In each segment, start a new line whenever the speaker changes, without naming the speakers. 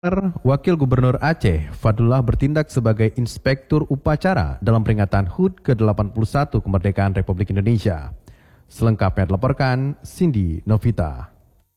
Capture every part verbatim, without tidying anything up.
Wakil Gubernur Aceh, Fadlullah bertindak sebagai inspektur upacara dalam peringatan H U D ke delapan puluh satu kemerdekaan Republik Indonesia. Selengkapnya dilaporkan Cindy Novita.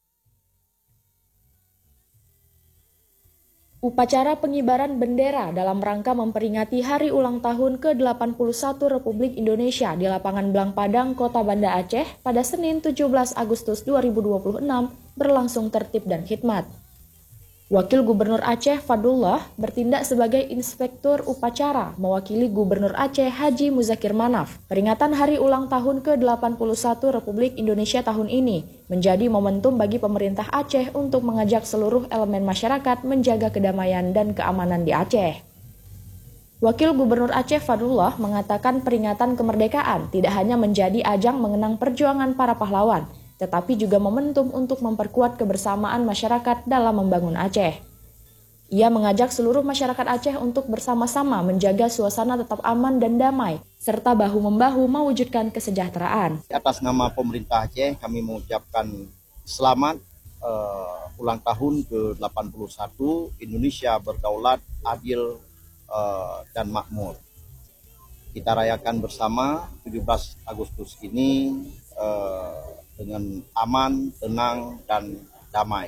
Upacara pengibaran bendera dalam rangka memperingati hari ulang tahun ke delapan puluh satu Republik Indonesia di lapangan Blang Padang, Kota Banda Aceh pada Senin tujuh belas Agustus dua ribu dua puluh enam berlangsung tertib dan khidmat. Wakil Gubernur Aceh Fadlullah bertindak sebagai inspektur upacara mewakili Gubernur Aceh Haji Muzakir Manaf. Peringatan hari ulang tahun ke delapan puluh satu Republik Indonesia tahun ini menjadi momentum bagi pemerintah Aceh untuk mengajak seluruh elemen masyarakat menjaga kedamaian dan keamanan di Aceh. Wakil Gubernur Aceh Fadlullah mengatakan peringatan kemerdekaan tidak hanya menjadi ajang mengenang perjuangan para pahlawan, tetapi juga momentum untuk memperkuat kebersamaan masyarakat dalam membangun Aceh. Ia mengajak seluruh masyarakat Aceh untuk bersama-sama menjaga suasana tetap aman dan damai, serta bahu-membahu mewujudkan kesejahteraan.
Atas nama pemerintah Aceh, kami mengucapkan selamat uh, ulang tahun ke delapan puluh satu Indonesia berdaulat, adil, uh, dan makmur. Kita rayakan bersama tujuh belas Agustus ini uh, dengan aman, tenang, dan damai.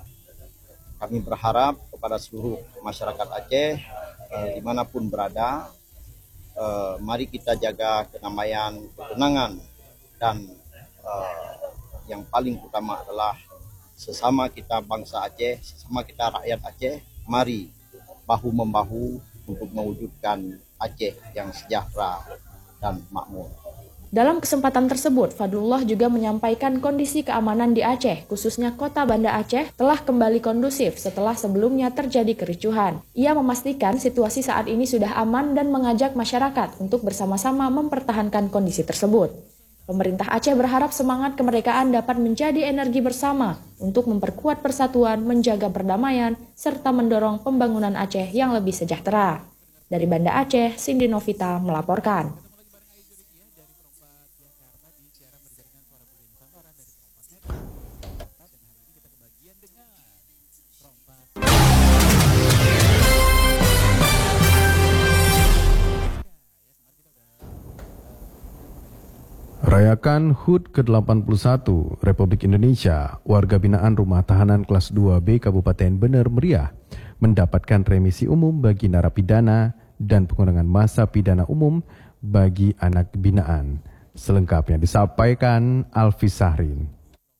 Kami berharap kepada seluruh masyarakat Aceh, eh, dimanapun berada, eh, mari kita jaga kedamaian, ketenangan, dan eh, yang paling utama adalah sesama kita bangsa Aceh, sesama kita rakyat Aceh, mari bahu-membahu untuk mewujudkan Aceh yang sejahtera dan makmur.
Dalam kesempatan tersebut, Fadlullah juga menyampaikan kondisi keamanan di Aceh, khususnya Kota Banda Aceh, telah kembali kondusif setelah sebelumnya terjadi kericuhan. Ia memastikan situasi saat ini sudah aman dan mengajak masyarakat untuk bersama-sama mempertahankan kondisi tersebut. Pemerintah Aceh berharap semangat kemerdekaan dapat menjadi energi bersama untuk memperkuat persatuan, menjaga perdamaian, serta mendorong pembangunan Aceh yang lebih sejahtera. Dari Banda Aceh, Cindy Novita melaporkan.
Rayakan H U D ke delapan puluh satu Republik Indonesia, warga binaan Rumah Tahanan Kelas dua B Kabupaten Bener Meriah mendapatkan remisi umum bagi narapidana dan pengurangan masa pidana umum bagi anak binaan. Selengkapnya disampaikan Alfi Sahrin.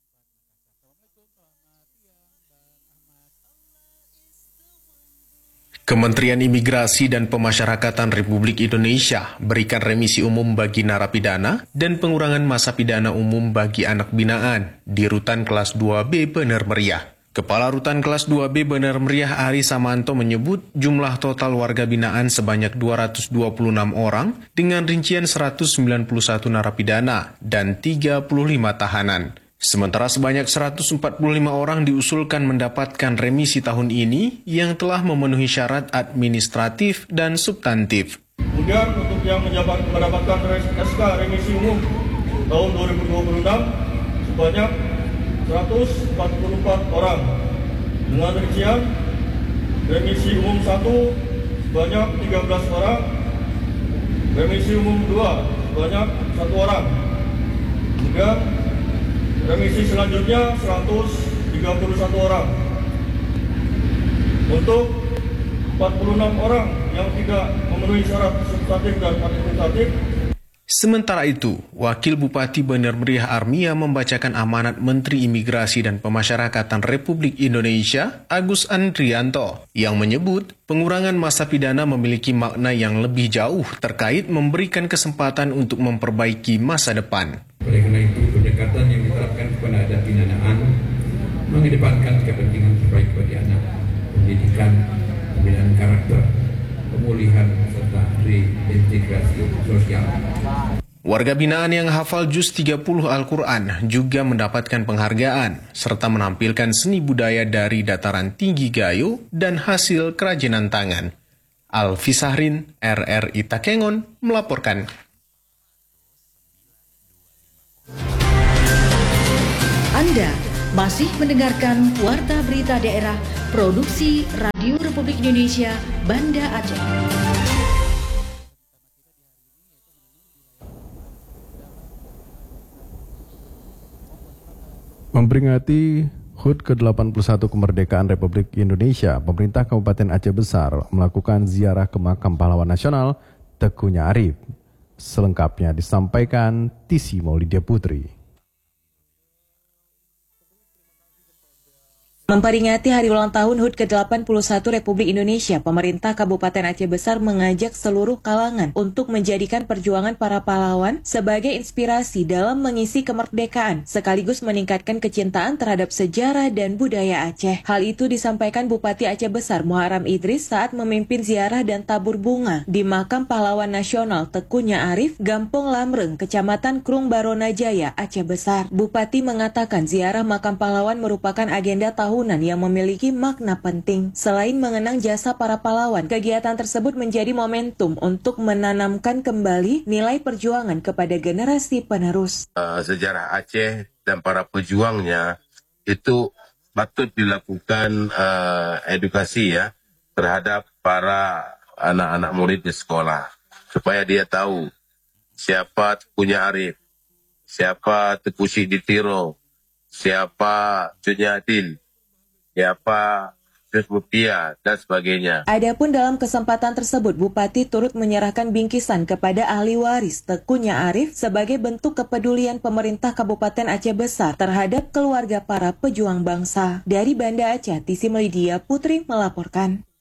Kementerian Imigrasi dan Pemasyarakatan Republik Indonesia berikan remisi umum bagi narapidana dan pengurangan masa pidana umum bagi anak binaan di Rutan Kelas dua B Bener Meriah. Kepala Rutan Kelas dua B Bener Meriah Ari Samanto menyebut jumlah total warga binaan sebanyak dua ratus dua puluh enam orang dengan rincian seratus sembilan puluh satu narapidana dan tiga puluh lima tahanan. Sementara sebanyak seratus empat puluh lima orang diusulkan mendapatkan remisi tahun ini yang telah memenuhi syarat administratif dan substantif.
Kemudian untuk yang menjabat, mendapatkan S K remisi umum tahun dua ribu dua puluh enam sebanyak seratus empat puluh empat orang dengan rincian remisi umum satu sebanyak tiga belas orang, remisi umum dua sebanyak satu orang. Kemudian remisi selanjutnya seratus tiga puluh satu orang. Untuk empat puluh enam orang yang tidak memenuhi syarat substantif dan administratif.
Sementara itu, Wakil Bupati Bener Meriah Armia membacakan amanat Menteri Imigrasi dan Pemasyarakatan Republik Indonesia, Agus Andrianto, yang menyebut pengurangan masa pidana memiliki makna yang lebih jauh terkait memberikan kesempatan untuk memperbaiki masa depan.
Oleh karena itu, pendekatan yang diterapkan kepada adat binaan mengedepankan kepentingan terbaik bagi anak, pendidikan, pembinaan karakter, pemulihan, serta reintegrasi sosial.
Warga binaan yang hafal juz tiga puluh Al-Quran juga mendapatkan penghargaan, serta menampilkan seni budaya dari dataran tinggi Gayo dan hasil kerajinan tangan. Alfi Sahrin, R R I Takengon, melaporkan.
Anda Masih mendengarkan Warta Berita Daerah Produksi Radio Republik Indonesia Banda Aceh.
Memperingati H U T ke delapan puluh satu kemerdekaan Republik Indonesia, pemerintah Kabupaten Aceh Besar melakukan ziarah ke makam pahlawan nasional Teuku Arif. Selengkapnya disampaikan Tisi Maulidia Putri.
Memperingati hari ulang tahun H U T ke delapan puluh satu Republik Indonesia, pemerintah Kabupaten Aceh Besar mengajak seluruh kalangan untuk menjadikan perjuangan para pahlawan sebagai inspirasi dalam mengisi kemerdekaan, sekaligus meningkatkan kecintaan terhadap sejarah dan budaya Aceh. Hal itu disampaikan Bupati Aceh Besar Muharram Idris saat memimpin ziarah dan tabur bunga di makam pahlawan nasional Teuku Arif, Gampong Lamreng, Kecamatan Krung Barona Jaya, Aceh Besar. Bupati mengatakan ziarah makam pahlawan merupakan agenda tahun yang memiliki makna penting. Selain mengenang jasa para pahlawan, kegiatan tersebut menjadi momentum untuk menanamkan kembali nilai perjuangan kepada generasi penerus.
Uh, sejarah Aceh dan para pejuangnya itu patut dilakukan uh, edukasi ya terhadap para anak-anak murid di sekolah supaya dia tahu siapa Teuku Arif, siapa Teuku Siditiro, siapa Cunyadin, siapa Mutia, dan sebagainya.
Adapun dalam kesempatan tersebut, Bupati turut menyerahkan bingkisan kepada ahli waris Teuku Arif sebagai bentuk kepedulian pemerintah Kabupaten Aceh Besar terhadap keluarga para pejuang bangsa. Dari Banda Aceh, Tisi Maulidia Putri melaporkan.